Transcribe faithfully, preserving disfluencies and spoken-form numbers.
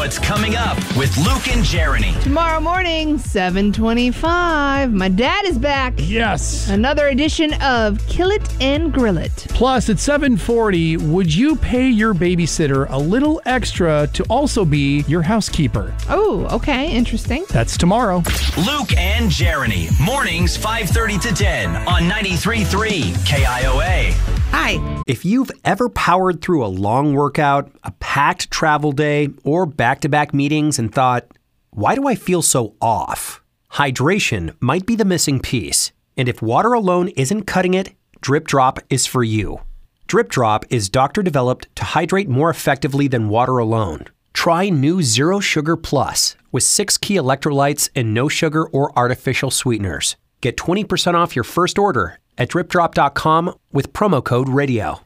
what's coming up with Luke and Jeremy. Tomorrow morning, seven twenty-five. My dad is back. Yes. Another edition of Kill It and Grill It. Plus, at seven forty, would you pay your babysitter a little extra to also be your housekeeper? Oh, okay. Interesting. That's tomorrow. Luke and Jeremy. Mornings five thirty to ten on ninety-three point three K I O A. Hi. If you've ever powered through a long workout, a packed travel day, or back-to-back meetings and thought, why do I feel so off? Hydration might be the missing piece. And if water alone isn't cutting it, Drip Drop is for you. Drip Drop is doctor-developed to hydrate more effectively than water alone. Try new Zero Sugar Plus with six key electrolytes and no sugar or artificial sweeteners. Get twenty percent off your first order at drip drop dot com with promo code radio.